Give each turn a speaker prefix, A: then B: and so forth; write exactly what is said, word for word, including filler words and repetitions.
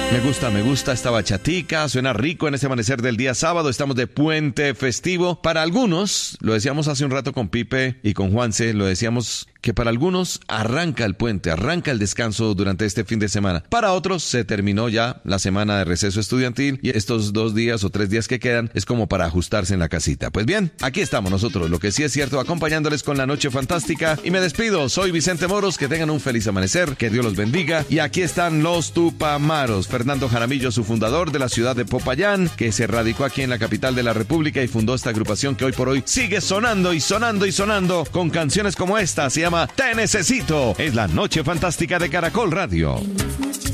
A: Me gusta, me gusta esta bachatica, suena rico en este amanecer del día sábado, estamos de puente festivo. Para algunos, lo decíamos hace un rato con Pipe y con Juanse, lo decíamos que para algunos arranca el puente, arranca el descanso durante este fin de semana. Para otros se terminó ya la semana de receso estudiantil y estos dos días o tres días que quedan es como para ajustarse en la casita. Pues bien, aquí estamos nosotros, lo que sí es cierto, acompañándoles con la noche fantástica y me despido, soy Vicente Moros, que tengan un feliz amanecer, que Dios los bendiga y aquí están los Tupamaros. Fernando Jaramillo, su fundador de la ciudad de Popayán, que se radicó aquí en la capital de la República y fundó esta agrupación que hoy por hoy sigue sonando y sonando y sonando con canciones como esta, se llama Te Necesito. Es la noche fantástica de Caracol Radio.